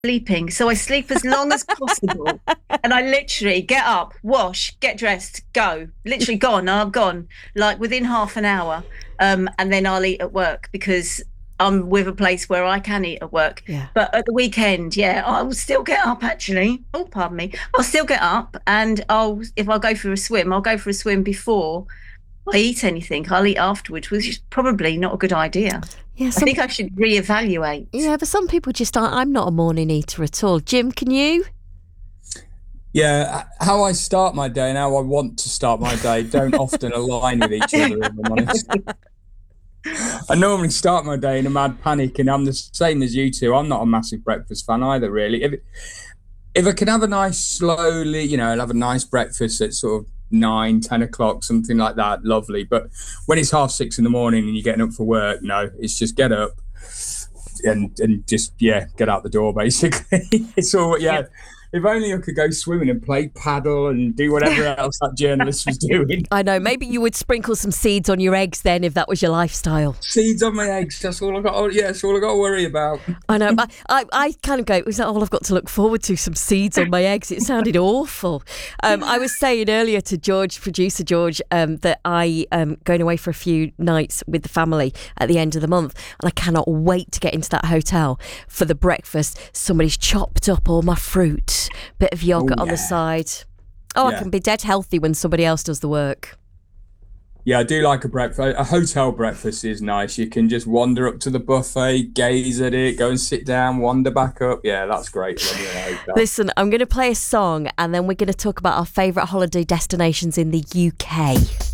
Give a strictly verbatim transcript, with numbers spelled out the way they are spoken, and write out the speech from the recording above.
sleeping. So I sleep as long as possible. And I literally get up, wash, get dressed, go. Literally gone. I'm gone. Like within half an hour. Um, and then I'll eat at work because I'm with a place where I can eat at work. Yeah. But at the weekend, yeah, I will still get up actually. Oh, pardon me. I'll still get up and I'll if I go for a swim, I'll go for a swim before I eat anything. I'll eat afterwards, which is probably not a good idea. Yeah, I some, think I should reevaluate. yeah, but some people just aren't. I'm not a morning eater at all. Jim, can you? Yeah, how I start my day and how I want to start my day don't often align with each other, if I'm honest. I normally start my day in a mad panic, and I'm the same as you two. I'm not a massive breakfast fan either, really. If, if I can have a nice, slowly, you know, I'll have a nice breakfast at sort of nine, ten o'clock, something like that, lovely. But when it's half six in the morning and you're getting up for work, no, it's just get up and and just, yeah, get out the door, basically. It's all, yeah. If only I could go swimming and play paddle and do whatever else that journalist was doing. I know. Maybe you would sprinkle some seeds on your eggs then, if that was your lifestyle. Seeds on my eggs. That's all I got. Oh, yeah, that's all I got to worry about. I know. But I, I kind of go, is that all I've got to look forward to? Some seeds on my eggs. It sounded awful. Um, I was saying earlier to George, producer George, um, that I am um, going away for a few nights with the family at the end of the month, and I cannot wait to get into that hotel for the breakfast. Somebody's chopped up all my fruit. Bit of yogurt oh, yeah. on the side. Oh, yeah. I can be dead healthy when somebody else does the work. Yeah, I do like a breakfast. A hotel breakfast is nice. You can just wander up to the buffet, gaze at it, go and sit down, wander back up. Yeah, that's great. Listen, I'm going to play a song and then we're going to talk about our favourite holiday destinations in the U K.